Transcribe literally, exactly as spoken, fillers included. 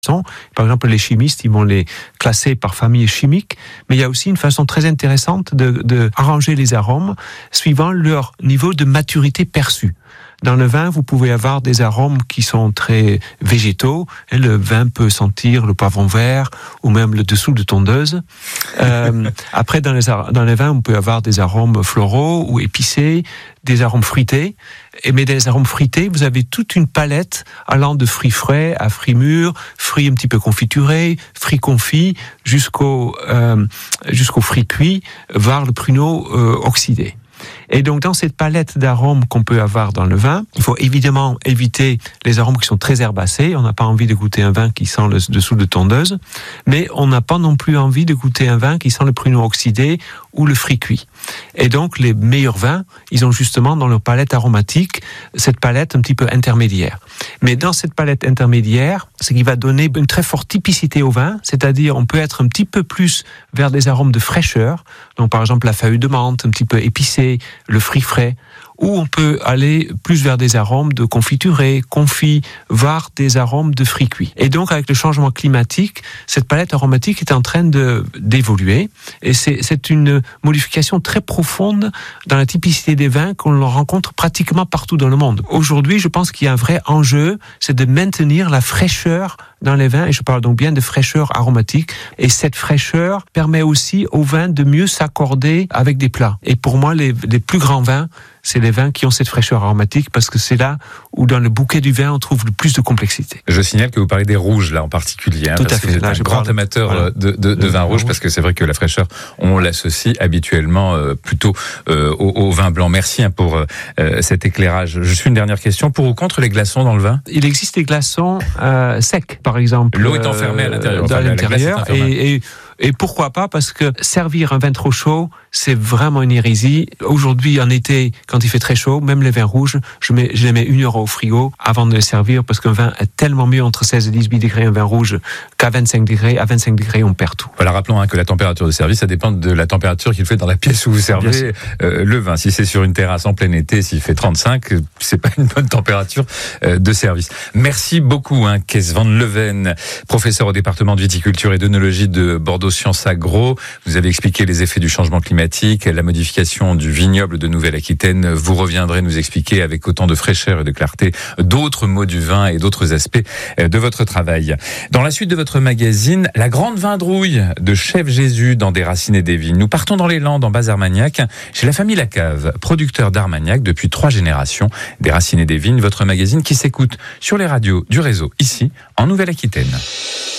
Par exemple, les chimistes, ils vont les classer par famille chimique, mais il y a aussi une façon très intéressante de, de arranger les arômes suivant leur niveau de maturité perçu. Dans le vin, vous pouvez avoir des arômes qui sont très végétaux. Et le vin peut sentir le poivron vert ou même le dessous de tondeuse. Euh, après, dans les, dans les vins, on peut avoir des arômes floraux ou épicés, des arômes fruités. Et mais dans les arômes fruités, vous avez toute une palette allant de fruits frais à fruits mûrs, fruits un petit peu confiturés, fruits confits, jusqu'au euh, jusqu'aux fruits cuits, voire le pruneau euh, oxydé. Et donc, dans cette palette d'arômes qu'on peut avoir dans le vin, il faut évidemment éviter les arômes qui sont très herbacés. On n'a pas envie de goûter un vin qui sent le dessous de tondeuse, mais on n'a pas non plus envie de goûter un vin qui sent le pruneau oxydé ou le fruit cuit. Et donc, les meilleurs vins, ils ont justement dans leur palette aromatique cette palette un petit peu intermédiaire. Mais dans cette palette intermédiaire, ce qui va donner une très forte typicité au vin, c'est-à-dire on peut être un petit peu plus vers des arômes de fraîcheur, donc par exemple la feuille de menthe, un petit peu épicée, le fruit frais, ou on peut aller plus vers des arômes de confiturés, confits, voire des arômes de fruits cuits. Et donc, avec le changement climatique, cette palette aromatique est en train de, d'évoluer. Et c'est, c'est une modification très profonde dans la typicité des vins qu'on rencontre pratiquement partout dans le monde. Aujourd'hui, je pense qu'il y a un vrai enjeu, c'est de maintenir la fraîcheur dans les vins, et je parle donc bien de fraîcheur aromatique. Et cette fraîcheur permet aussi aux vins de mieux s'accorder avec des plats. Et pour moi, les, les plus grands vins, c'est les vins qui ont cette fraîcheur aromatique parce que c'est là où dans le bouquet du vin on trouve le plus de complexité. Je signale que vous parlez des rouges là en particulier, hein, Tout parce à fait. que vous êtes là, un je grand parle, amateur voilà, de, de, de vin rouge, parce que c'est vrai que la fraîcheur on l'associe habituellement euh, plutôt euh, au, au vin blanc. Merci hein, pour euh, cet éclairage. Je suis une dernière question, pour ou contre les glaçons dans le vin? Il existe des glaçons euh, secs, par exemple. L'eau est enfermée à l'intérieur. Dans Enfin, l'intérieur la et, et Et pourquoi pas, parce que servir un vin trop chaud, c'est vraiment une hérésie. Aujourd'hui, en été, quand il fait très chaud, même les vins rouges, je, mets, je les mets une heure au frigo avant de les servir, parce qu'un vin est tellement mieux entre seize et dix-huit degrés, un vin rouge, qu'à vingt-cinq degrés. À vingt-cinq degrés, on perd tout. Voilà, rappelons hein, que la température de service, ça dépend de la température qu'il fait dans la pièce où vous servez euh, le vin. Si c'est sur une terrasse en plein été, s'il fait trente-cinq, c'est pas une bonne température euh, de service. Merci beaucoup, hein, Kees van Leuven, professeur au département de viticulture et d'œnologie de Bordeaux Sciences Agro. Vous avez expliqué les effets du changement climatique, la modification du vignoble de Nouvelle-Aquitaine. Vous reviendrez nous expliquer avec autant de fraîcheur et de clarté d'autres mots du vin et d'autres aspects de votre travail. Dans la suite de votre magazine, la grande vindrouille de Chef Jésus dans Déraciné des Vignes. Nous partons dans les Landes, en Bas-Armagnac, chez la famille Lacave, producteur d'Armagnac depuis trois générations. Déraciné des Vignes, votre magazine qui s'écoute sur les radios du réseau, ici, en Nouvelle-Aquitaine.